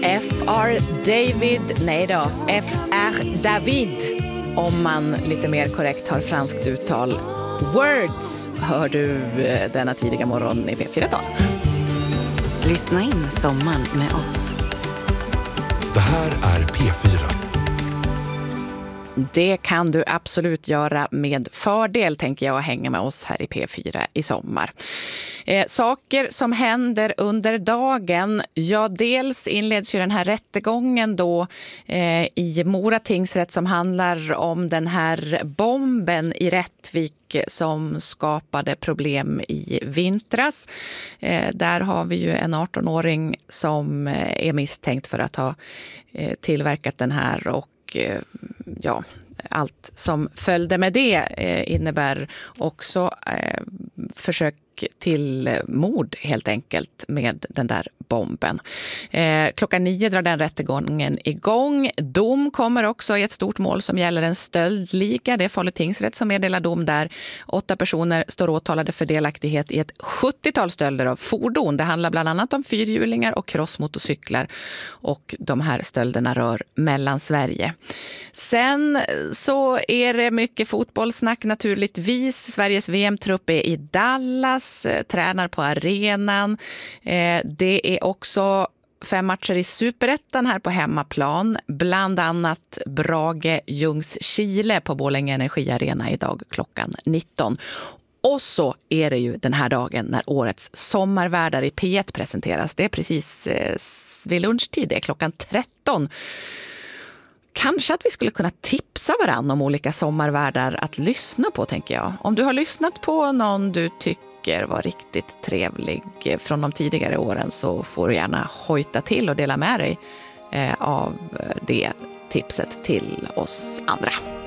F.R. David, nej då, F.R. David, om man lite mer korrekt har franskt uttal. Words hör du denna tidiga morgon i P4-tal. Lyssna in sommaren med oss. Det här är P4. Det kan du absolut göra med fördel, tänker jag, hänga med oss här i P4 i sommar. Saker som händer under dagen. Ja, dels inleds ju den här rättegången då i Mora tingsrätt som handlar om den här bomben i Rättvik som skapade problem i vintras. Där har vi ju en 18-åring som är misstänkt för att ha tillverkat den här, och ja, allt som följde med det innebär också försök till mord helt enkelt med den där bomben. 9:00 drar den rättegången igång. Dom kommer också i ett stort mål som gäller en stöldliga. Det är Falu tingsrätt som meddelar dom där. 8 personer står åtalade för delaktighet i ett 70-tal stölder av fordon. Det handlar bland annat om fyrhjulingar och crossmotorcyklar, och de här stölderna rör Mellansverige. Sen så är det mycket fotbollssnack naturligtvis. Sveriges VM-trupp är i Dallas, tränar på arenan. Det är också 5 matcher i Superettan här på hemmaplan. Bland annat Brage Ljungskile på Borlänge Energiarena idag klockan 19. Och så är det ju den här dagen när årets sommarvärdar i P1 presenteras. Det är precis vid lunchtid, det är klockan 13. Kanske att vi skulle kunna tipsa varann om olika sommarvärdar att lyssna på, tänker jag. Om du har lyssnat på någon du tycker var riktigt trevlig från de tidigare åren, så får du gärna hojta till och dela med dig av det tipset till oss andra.